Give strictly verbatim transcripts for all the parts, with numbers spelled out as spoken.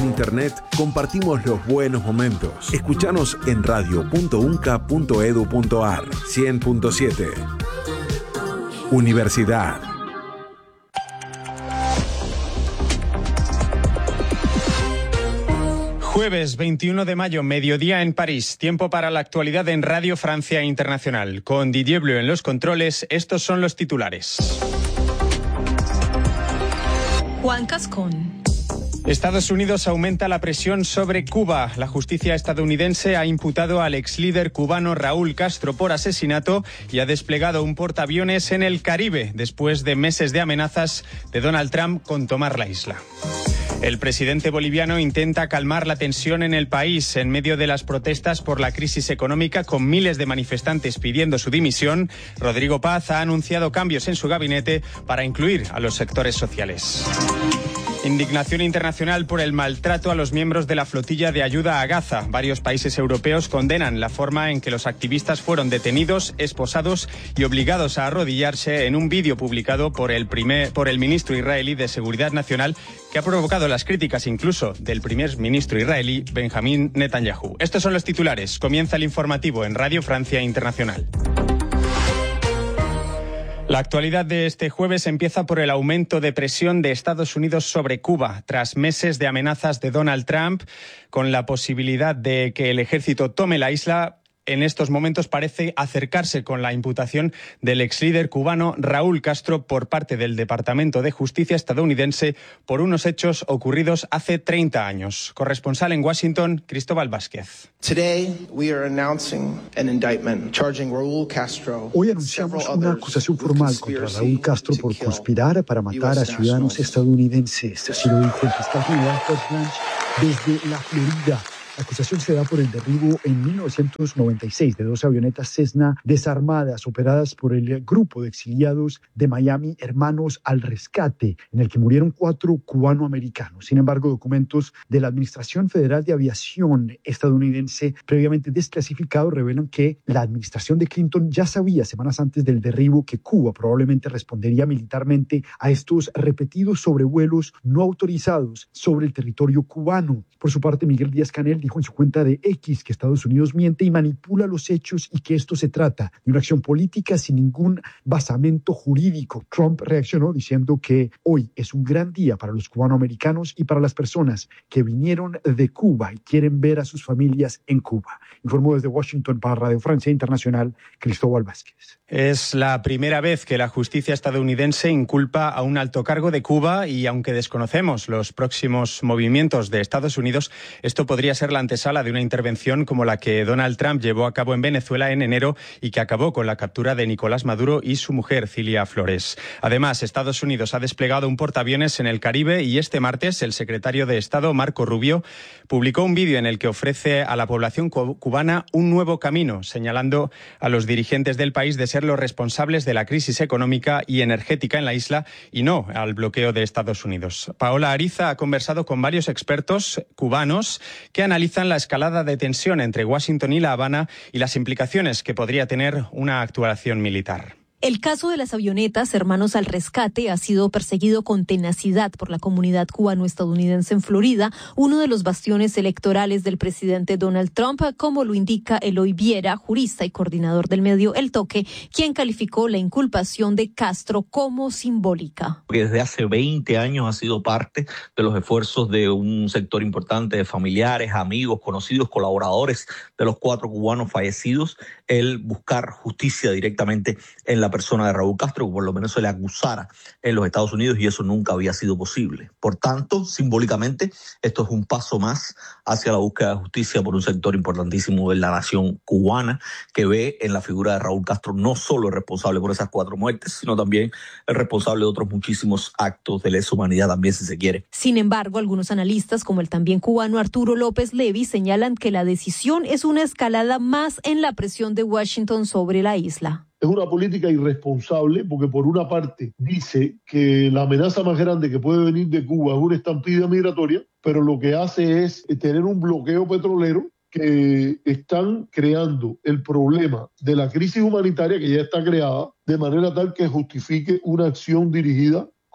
internet, compartimos los buenos momentos. Escuchanos en radio punto unca punto edu punto ar. cien punto siete. Universidad. Jueves veintiuno de mayo, mediodía en París. Tiempo para la actualidad en Radio Francia Internacional. Con Didier Bleu en los controles, estos son los titulares. Juan Cascón. Estados Unidos aumenta la presión sobre Cuba. La justicia estadounidense ha imputado al exlíder cubano Raúl Castro por asesinato y ha desplegado un portaaviones en el Caribe después de meses de amenazas de Donald Trump con tomar la isla. El presidente boliviano intenta calmar la tensión en el país en medio de las protestas por la crisis económica, con miles de manifestantes pidiendo su dimisión. Rodrigo Paz ha anunciado cambios en su gabinete para incluir a los sectores sociales. Indignación internacional por el maltrato a los miembros de la flotilla de ayuda a Gaza. Varios países europeos condenan la forma en que los activistas fueron detenidos, esposados y obligados a arrodillarse en un vídeo publicado por el, primer, por el ministro israelí de Seguridad Nacional, que ha provocado las críticas incluso del primer ministro israelí Benjamín Netanyahu. Estos son los titulares. Comienza el informativo en Radio Francia Internacional. La actualidad de este jueves empieza por el aumento de presión de Estados Unidos sobre Cuba, tras meses de amenazas de Donald Trump, con la posibilidad de que el ejército tome la isla. En estos momentos parece acercarse con la imputación del exlíder cubano Raúl Castro por parte del Departamento de Justicia estadounidense por unos hechos ocurridos hace treinta años. Corresponsal en Washington, Cristóbal Vázquez. Hoy anunciamos una acusación formal contra Raúl Castro por conspirar para matar a ciudadanos estadounidenses. Así lo dijo el fiscal general Todd Blanche desde la Florida. La acusación se da por el derribo en mil novecientos noventa y seis de dos avionetas Cessna desarmadas operadas por el grupo de exiliados de Miami Hermanos al Rescate, en el que murieron cuatro cubanoamericanos. Sin embargo, documentos de la Administración Federal de Aviación estadounidense previamente desclasificados revelan que la administración de Clinton ya sabía semanas antes del derribo que Cuba probablemente respondería militarmente a estos repetidos sobrevuelos no autorizados sobre el territorio cubano. Por su parte, Miguel Díaz-Canel dijo en su cuenta de X que Estados Unidos miente y manipula los hechos y que esto se trata de una acción política sin ningún basamento jurídico. Trump reaccionó diciendo que hoy es un gran día para los cubanoamericanos y para las personas que vinieron de Cuba y quieren ver a sus familias en Cuba. Informó desde Washington para Radio Francia Internacional, Cristóbal Vázquez. Es la primera vez que la justicia estadounidense inculpa a un alto cargo de Cuba y aunque desconocemos los próximos movimientos de Estados Unidos, esto podría ser la antesala de una intervención como la que Donald Trump llevó a cabo en Venezuela en enero y que acabó con la captura de Nicolás Maduro y su mujer, Cilia Flores. Además, Estados Unidos ha desplegado un portaaviones en el Caribe y este martes el secretario de Estado, Marco Rubio, publicó un vídeo en el que ofrece a la población cubana un nuevo camino, señalando a los dirigentes del país de ser los responsables de la crisis económica y energética en la isla y no al bloqueo de Estados Unidos. Paola Ariza ha conversado con varios expertos cubanos que analizan la escalada de tensión entre Washington y La Habana y las implicaciones que podría tener una actuación militar. El caso de las avionetas Hermanos al Rescate ha sido perseguido con tenacidad por la comunidad cubano-estadounidense en Florida, uno de los bastiones electorales del presidente Donald Trump, como lo indica Eloy Viera, jurista y coordinador del medio El Toque, quien calificó la inculpación de Castro como simbólica. Desde hace veinte años ha sido parte de los esfuerzos de un sector importante de familiares, amigos, conocidos, colaboradores de los cuatro cubanos fallecidos, el buscar justicia directamente en la persona de Raúl Castro, que por lo menos se le acusara en los Estados Unidos, y eso nunca había sido posible. Por tanto, simbólicamente, esto es un paso más hacia la búsqueda de justicia por un sector importantísimo de la nación cubana, que ve en la figura de Raúl Castro no solo el responsable por esas cuatro muertes, sino también el responsable de otros muchísimos actos de lesa humanidad también, si se quiere. Sin embargo, algunos analistas, como el también cubano Arturo López Levy, señalan que la decisión es una escalada más en la presión de Washington sobre la isla. Es una política irresponsable porque por una parte dice que la amenaza más grande que puede venir de Cuba es una estampida migratoria, pero lo que hace es tener un bloqueo petrolero que están creando el problema de la crisis humanitaria que ya está creada de manera tal que justifique una acción dirigida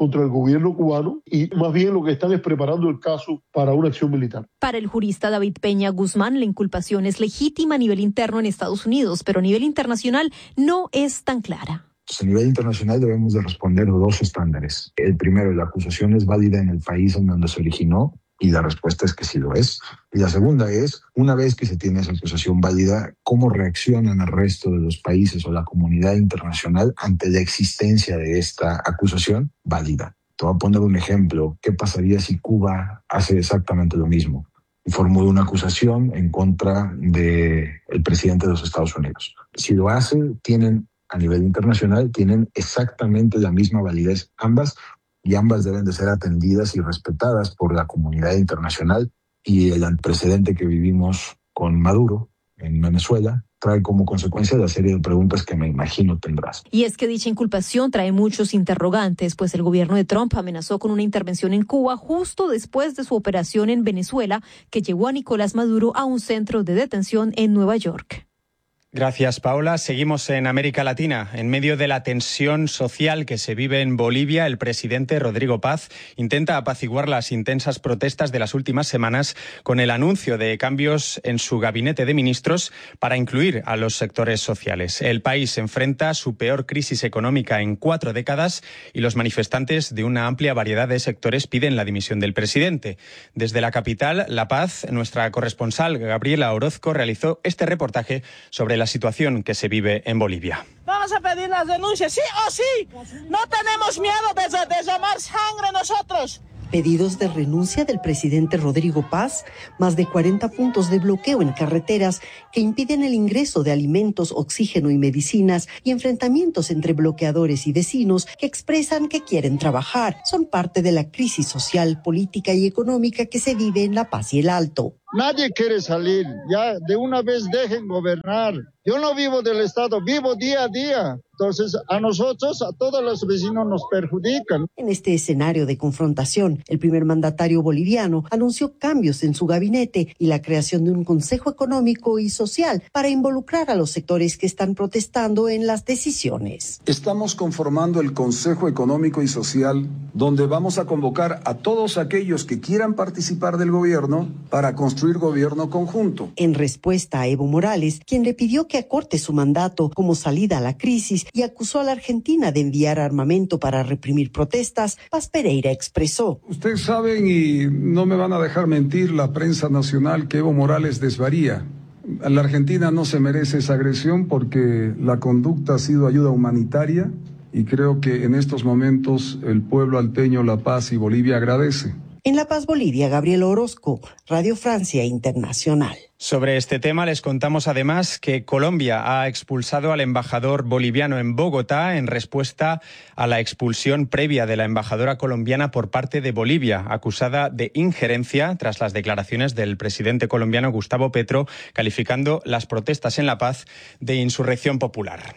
contra el gobierno cubano y más bien lo que están es preparando el caso para una acción militar. Para el jurista David Peña Guzmán, la inculpación es legítima a nivel interno en Estados Unidos, pero a nivel internacional no es tan clara. A nivel internacional debemos de responder a dos estándares. El primero, la acusación es válida en el país en donde se originó, y la respuesta es que sí lo es. Y la segunda es, una vez que se tiene esa acusación válida, ¿cómo reaccionan el resto de los países o la comunidad internacional ante la existencia de esta acusación válida? Te voy a poner un ejemplo. ¿Qué pasaría si Cuba hace exactamente lo mismo y formula una acusación en contra del presidente de los Estados Unidos? Si lo hace, tienen a nivel internacional, tienen exactamente la misma validez ambas, y ambas deben de ser atendidas y respetadas por la comunidad internacional. Y el antecedente que vivimos con Maduro en Venezuela trae como consecuencia la serie de preguntas que me imagino tendrás. Y es que dicha inculpación trae muchos interrogantes, pues el gobierno de Trump amenazó con una intervención en Cuba justo después de su operación en Venezuela, que llevó a Nicolás Maduro a un centro de detención en Nueva York. Gracias, Paola. Seguimos en América Latina. En medio de la tensión social que se vive en Bolivia, el presidente Rodrigo Paz intenta apaciguar las intensas protestas de las últimas semanas con el anuncio de cambios en su gabinete de ministros para incluir a los sectores sociales. El país enfrenta su peor crisis económica en cuatro décadas y los manifestantes de una amplia variedad de sectores piden la dimisión del presidente. Desde la capital, La Paz, nuestra corresponsal Gabriela Orozco realizó este reportaje sobre la situación que se vive en Bolivia. Vamos a pedir las denuncias, sí o sí. No tenemos miedo de derramar sangre nosotros. Pedidos de renuncia del presidente Rodrigo Paz, más de cuarenta puntos de bloqueo en carreteras que impiden el ingreso de alimentos, oxígeno y medicinas y enfrentamientos entre bloqueadores y vecinos que expresan que quieren trabajar. Son parte de la crisis social, política y económica que se vive en La Paz y el Alto. Nadie quiere salir, ya de una vez dejen gobernar. Yo no vivo del Estado, vivo día a día. Entonces, a nosotros, a todos los vecinos nos perjudican. En este escenario de confrontación, el primer mandatario boliviano anunció cambios en su gabinete y la creación de un Consejo Económico y Social para involucrar a los sectores que están protestando en las decisiones. Estamos conformando el Consejo Económico y Social, donde vamos a convocar a todos aquellos que quieran participar del gobierno para construir gobierno conjunto. En respuesta a Evo Morales, quien le pidió que acorte su mandato como salida a la crisis y acusó a la Argentina de enviar armamento para reprimir protestas, Paz Pereira expresó: Ustedes saben, y no me van a dejar mentir la prensa nacional, que Evo Morales desvaría. La Argentina no se merece esa agresión porque la conducta ha sido ayuda humanitaria y creo que en estos momentos el pueblo alteño, La Paz y Bolivia agradece. En La Paz, Bolivia, Gabriela Orozco, Radio Francia Internacional. Sobre este tema les contamos además que Colombia ha expulsado al embajador boliviano en Bogotá en respuesta a la expulsión previa de la embajadora colombiana por parte de Bolivia, acusada de injerencia tras las declaraciones del presidente colombiano Gustavo Petro, calificando las protestas en La Paz de insurrección popular.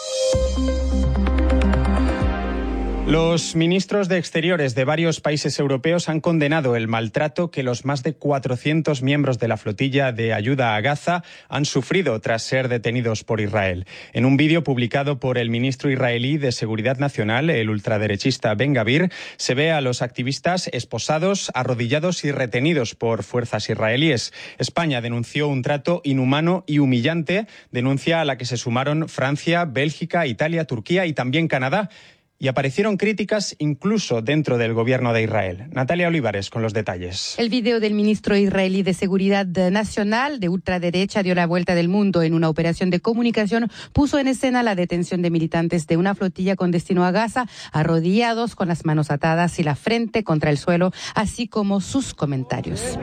Los ministros de Exteriores de varios países europeos han condenado el maltrato que los más de cuatrocientos miembros de la flotilla de ayuda a Gaza han sufrido tras ser detenidos por Israel. En un vídeo publicado por el ministro israelí de Seguridad Nacional, el ultraderechista Ben Gavir, se ve a los activistas esposados, arrodillados y retenidos por fuerzas israelíes. España denunció un trato inhumano y humillante, denuncia a la que se sumaron Francia, Bélgica, Italia, Turquía y también Canadá. Y aparecieron críticas incluso dentro del gobierno de Israel. Natalia Olivares con los detalles. El video del ministro israelí de Seguridad Nacional de ultraderecha dio la vuelta del mundo. En una operación de comunicación puso en escena la detención de militantes de una flotilla con destino a Gaza, arrodillados con las manos atadas y la frente contra el suelo, así como sus comentarios.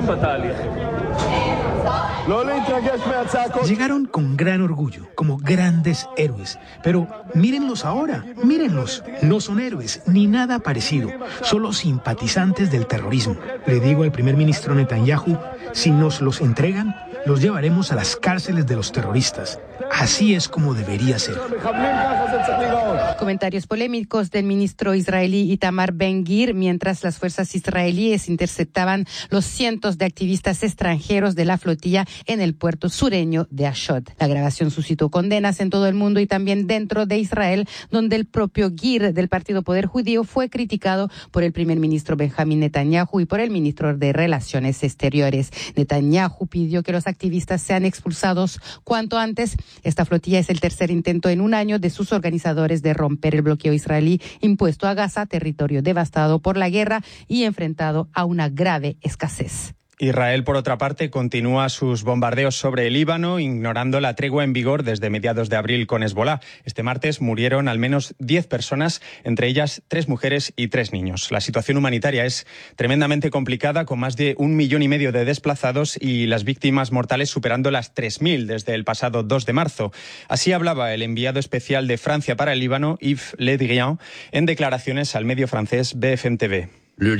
Llegaron con gran orgullo, como grandes héroes. Pero mírenlos ahora, mírenlos. No son héroes, ni nada parecido. Solo simpatizantes del terrorismo. Le digo al primer ministro Netanyahu, si nos los entregan, los llevaremos a las cárceles de los terroristas. Así es como debería ser. Comentarios polémicos del ministro israelí Itamar Ben-Gvir mientras las fuerzas israelíes interceptaban los cientos de activistas extranjeros de la flotilla en el puerto sureño de Ashdod. La grabación suscitó condenas en todo el mundo y también dentro de Israel, donde el propio Gvir del Partido Poder Judío fue criticado por el primer ministro Benjamín Netanyahu y por el ministro de Relaciones Exteriores. Netanyahu pidió que los activistas sean expulsados cuanto antes. Esta flotilla es el tercer intento en un año de sus organizadores de romper el bloqueo israelí impuesto a Gaza, territorio devastado por la guerra y enfrentado a una grave escasez. Israel, por otra parte, continúa sus bombardeos sobre el Líbano, ignorando la tregua en vigor desde mediados de abril con Hezbolá. Este martes murieron al menos diez personas, entre ellas tres mujeres y tres niños. La situación humanitaria es tremendamente complicada, con más de un millón y medio de desplazados y las víctimas mortales superando las tres mil desde el pasado dos de marzo. Así hablaba el enviado especial de Francia para el Líbano, Yves Le Drian, en declaraciones al medio francés B F M T V. El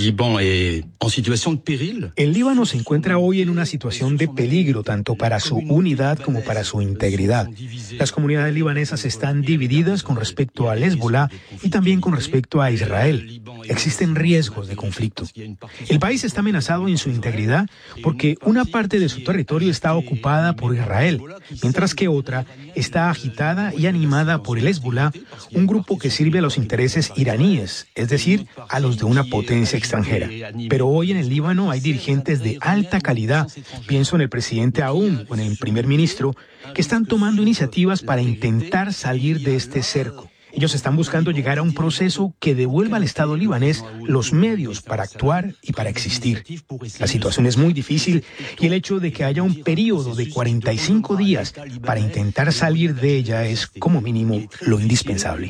Líbano se encuentra hoy en una situación de peligro, tanto para su unidad como para su integridad. Las comunidades libanesas están divididas con respecto al Hezbolá y también con respecto a Israel. Existen riesgos de conflicto. El país está amenazado en su integridad porque una parte de su territorio está ocupada por Israel, mientras que otra está agitada y animada por el Hezbolá, un grupo que sirve a los intereses iraníes, es decir, a los de una potencia extranjera. Pero hoy en el Líbano hay dirigentes de alta calidad, pienso en el presidente Aoun o en el primer ministro, que están tomando iniciativas para intentar salir de este cerco. Ellos están buscando llegar a un proceso que devuelva al Estado libanés los medios para actuar y para existir. La situación es muy difícil y el hecho de que haya un periodo de cuarenta y cinco días para intentar salir de ella es, como mínimo, lo indispensable.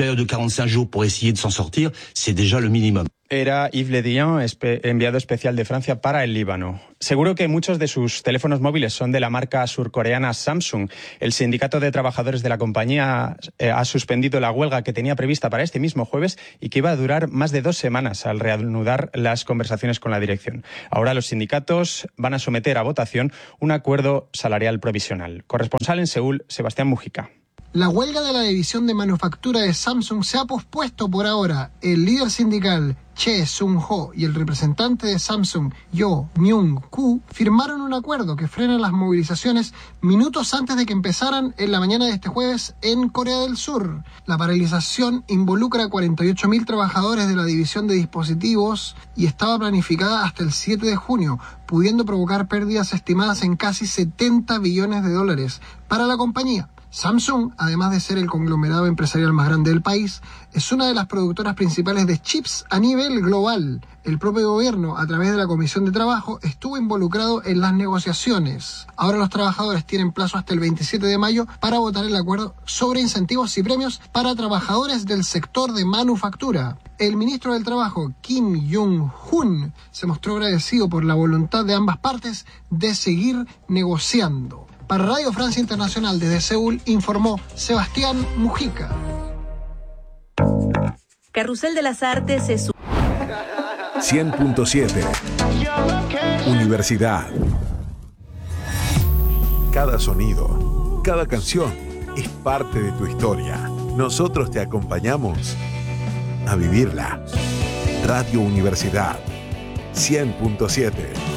Era Yves Le Drian, enviado especial de Francia para el Líbano. Seguro que muchos de sus teléfonos móviles son de la marca surcoreana Samsung. El sindicato de trabajadores de la compañía eh, ha suspendido la huelga que tenía prevista para este mismo jueves y que iba a durar más de dos semanas al reanudar las conversaciones con la dirección. Ahora los sindicatos van a someter a votación un acuerdo salarial provisional. Corresponsal en Seúl, Sebastián Mujica. La huelga de la división de manufactura de Samsung se ha pospuesto por ahora. El líder sindical Che Sung-ho y el representante de Samsung, Yo Myung-koo, firmaron un acuerdo que frena las movilizaciones minutos antes de que empezaran en la mañana de este jueves en Corea del Sur. La paralización involucra a cuarenta y ocho mil trabajadores de la división de dispositivos y estaba planificada hasta el siete de junio, pudiendo provocar pérdidas estimadas en casi setenta billones de dólares para la compañía. Samsung, además de ser el conglomerado empresarial más grande del país, es una de las productoras principales de chips a nivel global. El propio gobierno, a través de la Comisión de Trabajo, estuvo involucrado en las negociaciones. Ahora los trabajadores tienen plazo hasta el veintisiete de mayo para votar el acuerdo sobre incentivos y premios para trabajadores del sector de manufactura. El ministro del Trabajo, Kim Jong-un, se mostró agradecido por la voluntad de ambas partes de seguir negociando. Para Radio Francia Internacional desde Seúl, informó Sebastián Mujica. Carrusel de las Artes es cien punto siete Universidad. Cada sonido, cada canción es parte de tu historia. Nosotros te acompañamos a vivirla. Radio Universidad cien punto siete.